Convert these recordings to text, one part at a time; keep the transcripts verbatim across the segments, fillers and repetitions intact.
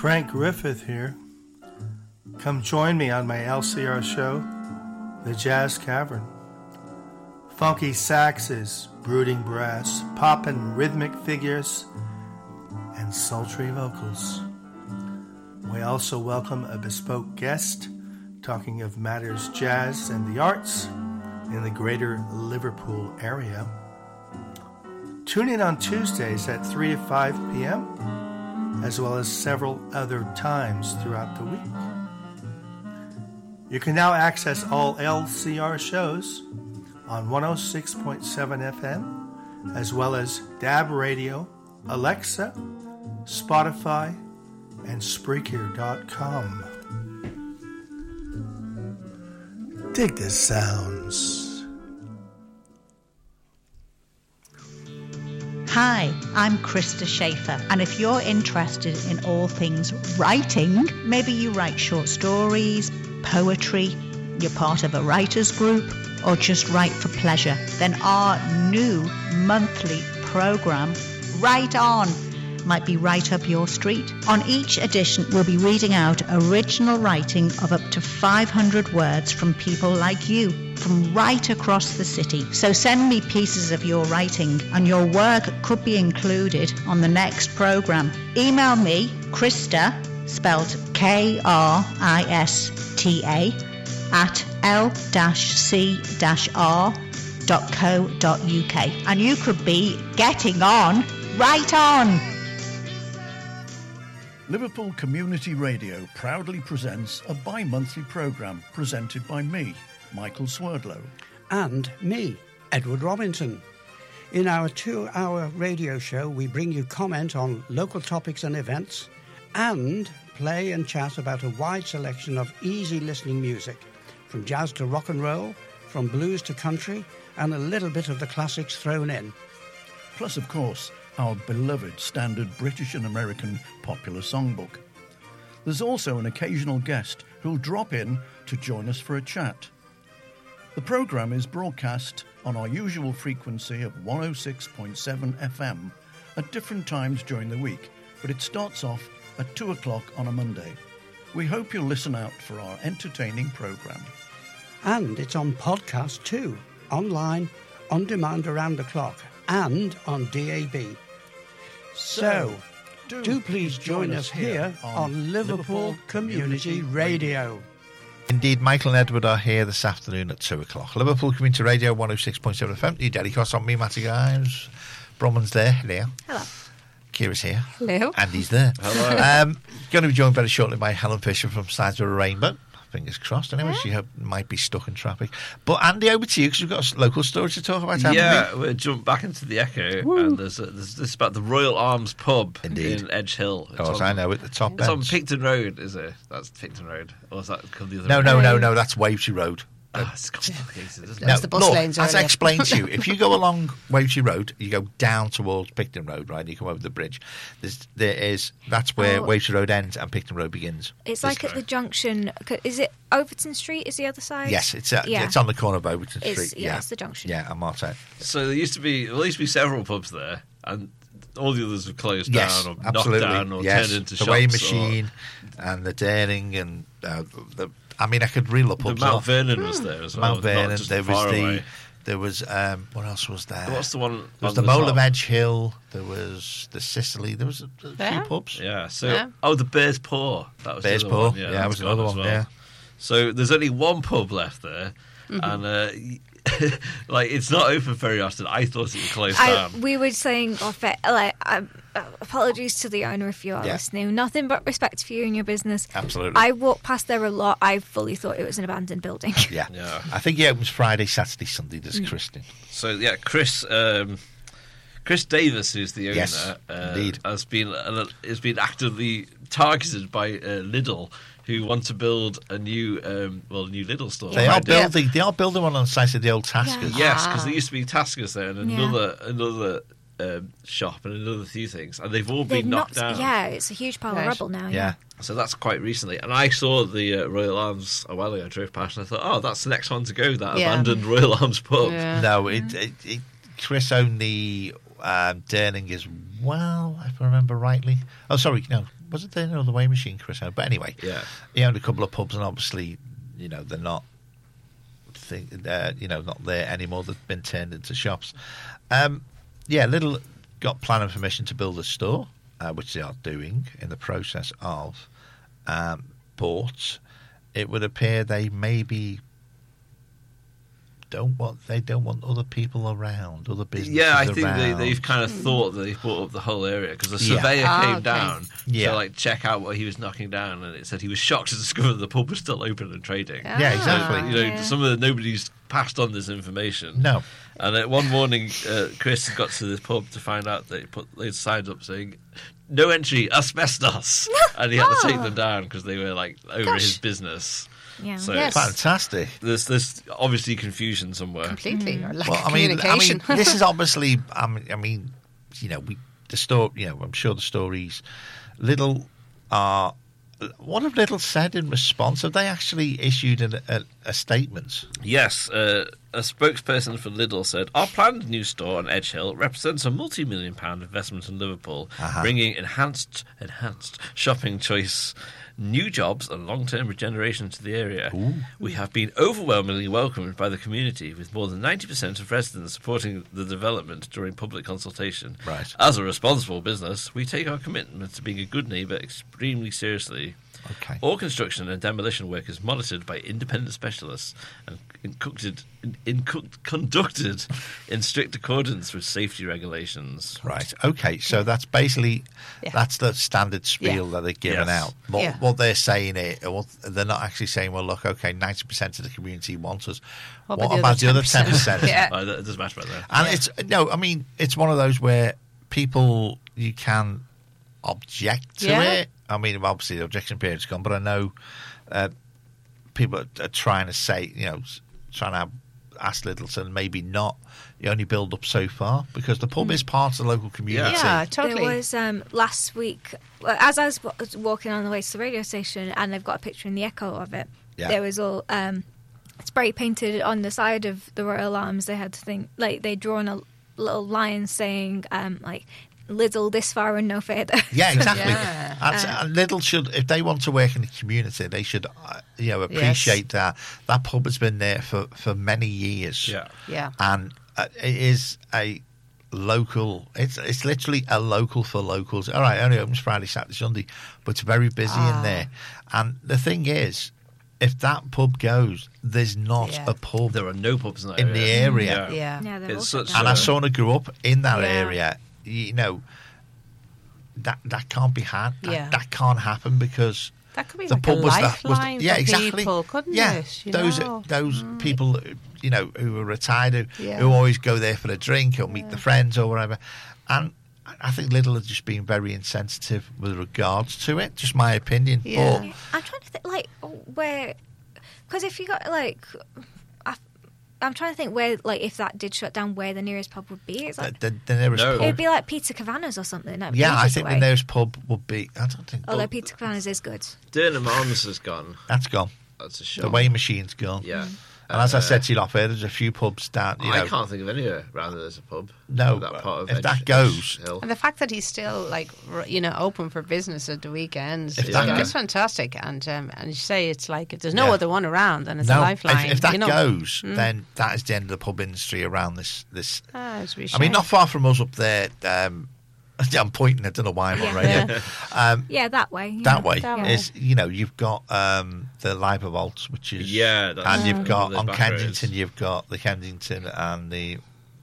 Frank Griffith here. Come join me on my L C R show, The Jazz Cavern. Funky saxes, brooding brass, poppin' rhythmic figures, and sultry vocals. We also welcome a bespoke guest talking of matters jazz and the arts in the greater Liverpool area. Tune in on Tuesdays at three to five p.m., as well as several other times throughout the week. You can now access all L C R shows on one oh six point seven F M, as well as D A B Radio, Alexa, Spotify, and Spreaker dot com. Dig the sounds. Hi, I'm Krista Schaefer, and if you're interested in all things writing, maybe you write short stories, poetry, you're part of a writers group, or just write for pleasure, then our new monthly program, Write On, might be right up your street. On each edition, we'll be reading out original writing of up to five hundred words from people like you, from right across the city. So send me pieces of your writing, and your work could be included on the next program. Email me, Krista, spelled K R I S T A, at L C R dot co dot U K, and you could be getting on right on. Liverpool Community Radio proudly presents a bi-monthly programme presented by me, Michael Swerdlow. And me, Edward Robinson. In our two-hour radio show, we bring you comment on local topics and events, and play and chat about a wide selection of easy listening music, from jazz to rock and roll, from blues to country, and a little bit of the classics thrown in. Plus, of course, our beloved standard British and American popular songbook. There's also an occasional guest who'll drop in to join us for a chat. The programme is broadcast on our usual frequency of one oh six point seven F M at different times during the week, but it starts off at two o'clock on a Monday. We hope you'll listen out for our entertaining programme. And it's on podcast too, online, on demand around the clock, and on D A B. So, do, do please join us here on Liverpool Community Radio. Indeed, Michael and Edward are here this afternoon at two o'clock. Liverpool Community Radio, one oh six point seven F M. New Delhi Cross on me, Matty Guys. Bronwyn's there. Hello. Hello. Kira's here. Hello. Andy's there. Hello. Um, going to be joined very shortly by Helen Fisher from Sides of a Rainbow. Fingers crossed. Anyway, yeah. She hope, might be stuck in traffic. But Andy, over to you, because we've got a local story to talk about. Yeah, we? we'll jump back into the Echo, Woo. and there's, a, there's this about the Royal Arms pub Indeed. in Edge Hill. Of course, on, I know it. The top It's bench. on Picton Road, is it? That's Picton Road, or is that called the other? No, road? no, no, no. That's Wavertree Road. Oh, it's complicated, isn't No, it? the bus look, lanes as I earlier. explained to you, if you go along Wavertree Road, you go down towards Picton Road, right? You come over the bridge. There's, there is that's where Oh. Wavertree Road ends and Picton Road begins. It's This like at road. the junction. Is it Overton Street? Is the other side? Yes, it's uh, Yeah. it's on the corner of Overton It's- Street. yeah, Yeah, it's the junction. Yeah, and Martell. So there used to be, well, there used to be several pubs there, and all the others were closed Yes, down or absolutely. knocked down or yes. turned into the shops. Way or- Machine and the Daring and uh, the. I mean, I could reel up The pubs Mount off. Vernon was there as well. Mount Vernon. not just There was far the. away. There was um, what else was there? What's the one? There was on the Mole top? of Edge Hill. There was the Sicily. There was a, a Yeah. few pubs. Yeah. So Yeah. oh, the Bear's Paw. That was Bear's the other Paw. one. Yeah, Yeah, that that's was gone another as one. well. Yeah. So there's only one pub left there, Mm-hmm. and uh, like it's not open very often. I thought it would close I, down. we were saying off it, like, um, uh, apologies to the owner if you are Yeah. listening. Nothing but respect for you and your business. Absolutely. I walked past there a lot. I fully thought it was an abandoned building. Yeah. Yeah. I think he opens Friday, Saturday, Sunday. There's Mm. Kristen. So yeah, Chris. Um, Chris Davis, who's the owner, Yes, uh, indeed. has been uh, has been actively targeted by uh, Lidl, who want to build a new um, well, a new Lidl store. They are Right. building. They are building one on the site of the old Taskers. Yes, because Ah. there used to be Taskers there and Yeah. another another um, shop and another few things, and they've all They've been knocked knocked- down. Yeah, it's a huge pile Right. of rubble now. Yeah. So that's quite recently, and I saw the uh, Royal Arms a while ago. I drove past, and I thought, oh, that's the next one to go. That Yeah. abandoned Royal Arms pub. Yeah. No, it, it, it, Chris owned the um, Durning as well, if I remember rightly. Oh, sorry, no, was it there or the Way Machine Chris owned? But anyway, Yeah. he owned a couple of pubs, and obviously, you know, they're not, think, uh, you know, not there anymore. They've been turned into shops. Um, yeah, Lidl got planning permission to build a store, uh, which they are doing in the process of. Um, but it would appear they maybe don't want they don't want other people around, other businesses Yeah, I around. think they, they've kind of thought that they brought up the whole area because the Yeah. surveyor Ah, came okay. down Yeah. to like check out what he was knocking down, and it said he was shocked to discover that the pub was still open and trading. Yeah, exactly. You know, Yeah. some of the nobody's passed on this information. No. And uh, one morning, uh, Chris got to the pub to find out they put they'd signed up saying "No entry, asbestos," and he had to take them down because they were like over Gosh. his business. Yeah. So Yes. Fantastic. there's there's obviously confusion somewhere. Completely, or lack Well, of I mean, I communication. mean, this is obviously. I mean, I mean, you know, we the story. You know, I'm sure the stories. Lidl are. What have Lidl said in response? Have they actually issued a, a, a statement? Yes, uh, a spokesperson for Lidl said, our planned new store on Edge Hill represents a multi-million pound investment in Liverpool, Uh-huh. bringing enhanced enhanced shopping choice, new jobs and long-term regeneration to the area. We have been overwhelmingly welcomed by the community, with more than ninety percent of residents supporting the development during public consultation. Right. As a responsible business, we take our commitment to being a good neighbour extremely seriously. Okay. All construction and demolition work is monitored by independent specialists and conducted, in, in, conducted in strict accordance with safety regulations. Right. Okay. So that's basically Yeah. that's the standard spiel Yeah. that they're giving Yes. out. What, Yeah. what they're saying is, what, they're not actually saying, well, look, okay, ninety percent of the community wants us. What What, about the about other the other ten percent? Yeah. Uh, it doesn't matter about that. And it's no, I mean, it's one of those where people you can object to Yeah. it. I mean, obviously the objection period's gone, but I know uh, people are, are trying to say, you know, s- trying to ask Littleton maybe not. You only build up so far because the pub is part of the local community. yeah, totally. There was um, last week, well, as I was w- was walking on the way to the radio station, and they've got a picture in the Echo of it. Yeah. There was all um, spray painted on the side of the Royal Arms. They had to think like they'd drawn a little line saying um, like Lidl this far and no further. Yeah, exactly. Yeah. That's, and Lidl should, if they want to work in the community, they should, uh, you know, appreciate that. That pub has been there for, for many years. Yeah. Yeah. And uh, it is a local, it's it's literally a local for locals. All right, it only opens Friday, Saturday, Sunday, but it's very busy Ah. in there. And the thing is, if that pub goes, there's not Yeah. a pub There are no pubs in that in area. the area. Yeah. Yeah, they're It's all such shut And down. as someone who grew up in that Yeah. area, you know, that that can't be had. That, Yeah. that can't happen because That could be the like pub a was the, was the, lifeline yeah for exactly people, couldn't yeah it? You those know? those people you know who are retired who, Yeah. who always go there for a drink or meet the friends or whatever, and I think Lidl has just been very insensitive with regards to it. Just my opinion. Yeah. But I'm trying to think, like, where, because if you got like, I, I'm trying to think where, like, if that did shut down, where the nearest pub would be. It's like the, the, the nearest No. pub. it'd be like Peter Cavanagh or something. That'd be Yeah, I ages think away. the nearest pub would be. I don't think. Although well, Peter Cavanagh's is good. Durnham Arms has gone. that's gone. That's a The shame. Way Machine's gone. Yeah. And as I Uh, said to you off air, there's a few pubs down. You know, I can't think of anywhere rather there's a pub. No, that part of if Edge- that goes- Edge Hill. And the fact that he's still like r- you know open for business at the weekends, If is that it's goes- fantastic. And um, and you say it's like if there's no Yeah. other one around, and it's no, a lifeline. if, if that you know. goes, Mm. then that is the end of the pub industry around this. This Ah, it's a wee I mean, shame. not far from us up there. Um, I'm pointing. I don't know why I'm on Yeah. radio. Um, Yeah, that way. yeah. that way That is, you know, you've got um, the Liber Vaults, which is Yeah, that's and you've one got of the on back Kensington, roads. you've got the Kensington and the.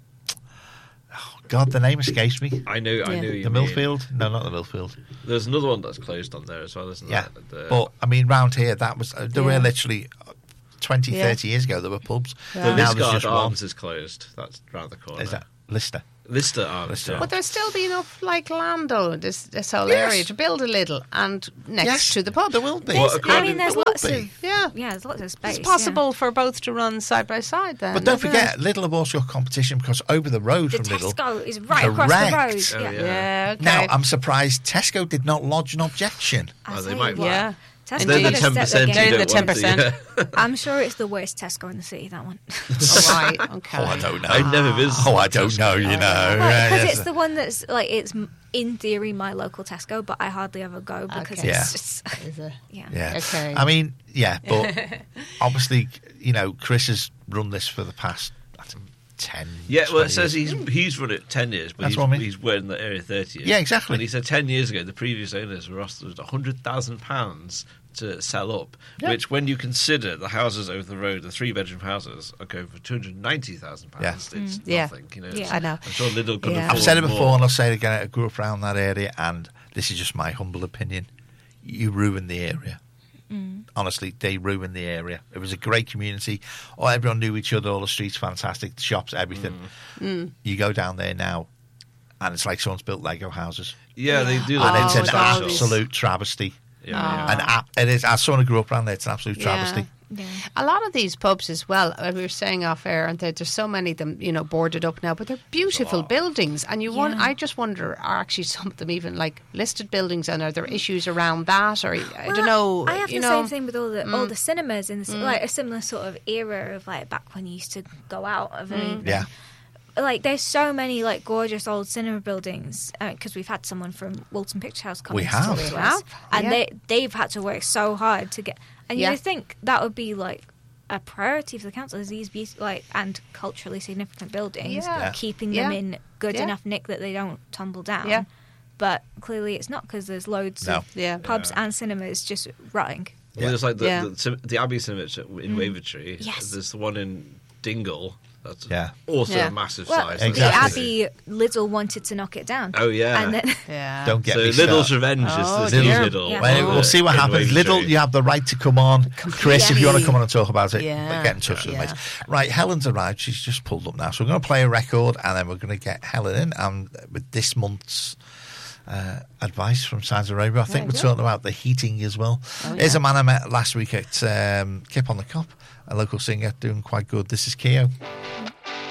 Oh God, the name escapes me. I know, I Yeah. know. The You mean. Millfield? No, not the Millfield. There's another one that's closed on there as well, isn't Yeah, there? The, but I mean, round here, that was uh, there Yeah. were literally twenty, Yeah. thirty years ago. There were pubs. the Yeah. Now there's Liscard just one. Arms is closed. That's round the corner. Is that Lister? Lister Arms? Lister yeah. But there's still be enough like land though, this this whole Yes. area to build a little and next Yes, to the pub. there will be. There's- Well, I according- mean, there's There will lots be. of Yeah. yeah, there's lots of space. It's possible for both to run side by side then. But don't isn't forget, it? Lidl have also got competition because over the road Yeah. from The Lidl. Tesco is right across Correct. the road. Oh, yeah. yeah. Yeah, okay. Now, I'm surprised Tesco did not lodge an objection. I Oh, they tell might you be. what, yeah. Tesco They're the gotta ten step percent. their They're game. the ten percent. I'm sure it's the worst Tesco in the city. That one. All right, okay. Oh, I don't know. I never visited. Oh, I don't know, you know. Because Yeah, yes. it's the one that's like it's m- in theory my local Tesco, but I hardly ever go because Okay. Yeah. it's just Is it? yeah. Yeah. Okay. I mean, yeah, but obviously, you know, Chris has run this for the past, I think, ten Yeah, well, it twenty says years. he's he's run it ten years, but That's he's, what I mean. he's worked in the area thirty years. Yeah, exactly. And he said ten years ago the previous owners were offered one hundred thousand pounds to sell up, Yeah. which, when you consider the houses over the road, the three bedroom houses, are going for two hundred ninety thousand pounds. Yeah. It's Yeah. nothing. You know, Yeah. I know. I'm sure Lidl could Yeah. afford I've said it more. before and I'll say it again. I grew up around that area, and this is just my humble opinion. You ruined the area. Honestly, they ruined the area. It was a great community. Oh, everyone knew each other. All the streets fantastic. The shops, everything. You go down there now, and it's like someone's built Lego houses, Yeah, they do. and like it's Oh, an it's all these- absolute travesty. Yeah, yeah. And a- it is. As someone who grew up around there, it's an absolute Yeah. travesty. Yeah. A lot of these pubs as well, uh, we were saying off air, aren't there? There's so many of them, you know, boarded up now, but they're beautiful buildings. And you want, Yeah. I just wonder, are actually some of them even like listed buildings, and are there issues around that? Or I Well, don't know. I have you the know, same thing with all the all the cinemas in the, ci- like a similar sort of era of like back when you used to go out of an evening. Yeah. Like there's so many like gorgeous old cinema buildings because we've had someone from Wilton Picture House come We in to talk have. to We us, have, and yeah. they they've had to work so hard to get. And Yeah. you think that would be like a priority for the council is these beautiful, like and culturally significant buildings, Yeah. Yeah. keeping Yeah. them in good Yeah. enough nick that they don't tumble down. Yeah. But clearly it's not because there's loads No. of Yeah. pubs and cinemas just rotting. Well, there's like the, Yeah. the, cin- the Abbey Cinema in Wavertree. Yes. There's the one in Dingle. That's Yeah. also Yeah. a massive Well, size. Exactly. the Abbey Lidl wanted to knock it down. Oh, yeah. and then yeah. Don't get So me Lidl's started. revenge Oh, is this dear. Lidl. Yeah. Well, uh, we'll see what in happens. Wavertree. Little, you have the right to come on. Chris, if you want to come on and talk about it, Yeah. get in touch with Yeah. us. Right, Helen's arrived. She's just pulled up now. So we're going to play a record, and then we're going to get Helen in and with this month's uh, advice from Saudi Arabia. I think Very we're good. talking about the heating as well. Oh, Here's yeah. a man I met last week at um, Kip on the Cop, a local singer doing quite good. This is Keo.